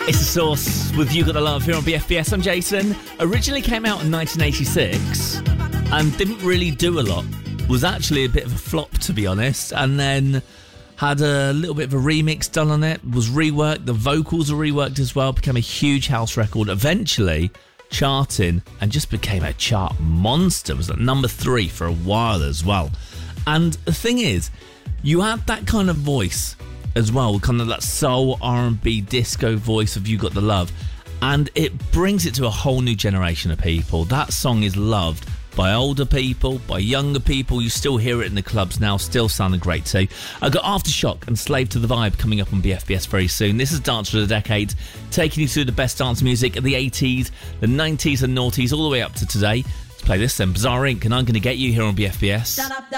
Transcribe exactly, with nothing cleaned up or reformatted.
It's The Source with You Got The Love here on B F B S. I'm Jason. Originally came out in nineteen eighty-six and didn't really do a lot. Was actually a bit of a flop, to be honest. And then had a little bit of a remix done on it. Was reworked. The vocals were reworked as well. Became a huge house record. Eventually charting and just became a chart monster. Was at number three for a while as well. And the thing is, you had that kind of voice as well, kind of that soul, R and B, disco voice of You Got The Love, and it brings it to a whole new generation of people. That song is loved by older people, by younger people. You still hear it in the clubs now, still sounding great too. I've got Aftershock and Slave to the Vibe coming up on B F B S very soon. This is Dance for the Decades, taking you through the best dance music of the eighties, the nineties and noughties, all the way up to today. Let's play this then, Bizarre Incorporated, and I'm Going to Get You here on B F B S.